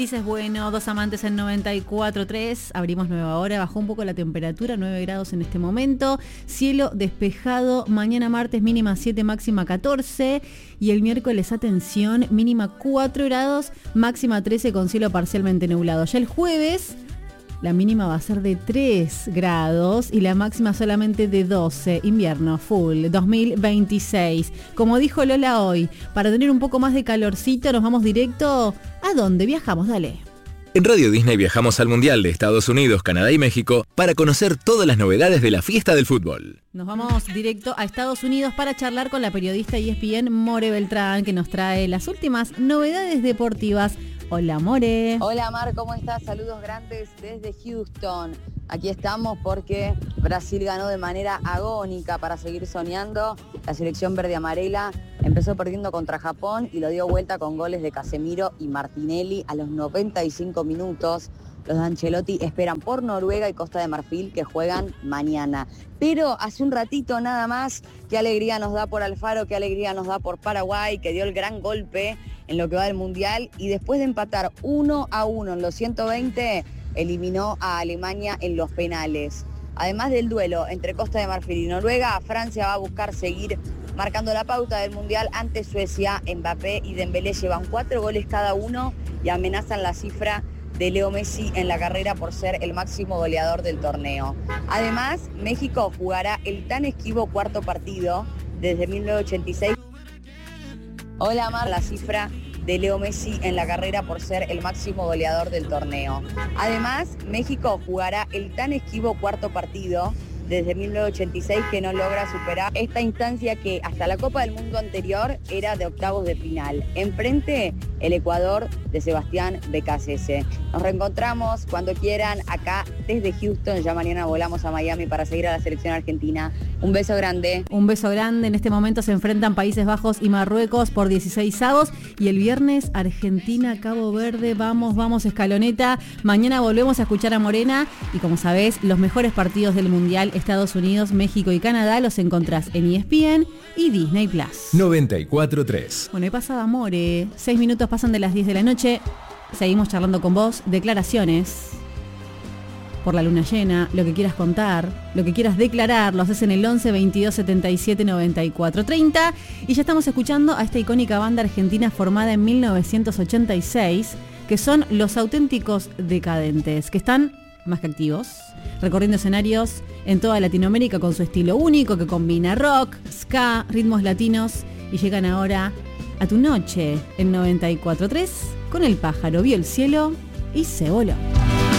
dices, bueno, Dos Amantes en 94.3, abrimos nueva hora, bajó un poco la temperatura, 9 grados en este momento, cielo despejado, mañana martes mínima 7, máxima 14, y el miércoles, atención, mínima 4 grados, máxima 13 con cielo parcialmente nublado. Ya el jueves la mínima va a ser de 3 grados y la máxima solamente de 12, invierno full 2026. Como dijo Lola hoy, para tener un poco más de calorcito nos vamos directo. ¿A dónde viajamos? Dale. En Radio Disney viajamos al Mundial de Estados Unidos, Canadá y México para conocer todas las novedades de la fiesta del fútbol. Nos vamos directo a Estados Unidos para charlar con la periodista ESPN More Beltrán, que nos trae las últimas novedades deportivas. Hola, More. Hola, Mar, ¿cómo estás? Saludos grandes desde Houston. Aquí estamos porque Brasil ganó de manera agónica para seguir soñando. La selección verde-amarela empezó perdiendo contra Japón y lo dio vuelta con goles de Casemiro y Martinelli a los 95 minutos. Los de Ancelotti esperan por Noruega y Costa de Marfil, que juegan mañana. Pero hace un ratito nada más, qué alegría nos da por Alfaro, qué alegría nos da por Paraguay, que dio el gran golpe en lo que va del Mundial, y después de empatar 1-1 en los 120, eliminó a Alemania en los penales. Además del duelo entre Costa de Marfil y Noruega, Francia va a buscar seguir marcando la pauta del Mundial ante Suecia. Mbappé y Dembélé llevan 4 goles cada uno y amenazan la cifra de Leo Messi en la carrera por ser el máximo goleador del torneo. Además, México jugará el tan esquivo cuarto partido desde 1986. Hola, Mar, la cifra de Leo Messi en la carrera por ser el máximo goleador del torneo. Además, México jugará el tan esquivo cuarto partido desde 1986 que no logra superar esta instancia que hasta la Copa del Mundo anterior era de octavos de final. Enfrente, el Ecuador de Sebastián Becasese. Nos reencontramos cuando quieran acá desde Houston. Ya mañana volamos a Miami para seguir a la selección argentina. Un beso grande. Un beso grande. En este momento se enfrentan Países Bajos y Marruecos por 16avos. Y el viernes Argentina, Cabo Verde. Vamos, escaloneta. Mañana volvemos a escuchar a Morena. Y como sabés, los mejores partidos del Mundial, Estados Unidos, México y Canadá, los encontrás en ESPN y Disney Plus. 94.3. Bueno, y pasada, More. 6 minutos pasan de las 10 de la noche. Seguimos charlando con vos. Declaraciones por la luna llena, lo que quieras contar, lo que quieras declarar, lo haces en el 11 22 77 94 30. Y ya estamos escuchando a esta icónica banda argentina formada en 1986, que son Los Auténticos Decadentes, que están más que activos, recorriendo escenarios en toda Latinoamérica con su estilo único que combina rock, ska, ritmos latinos, y llegan ahora a tu noche en 94.3 con El Pájaro Vio el Cielo y se voló.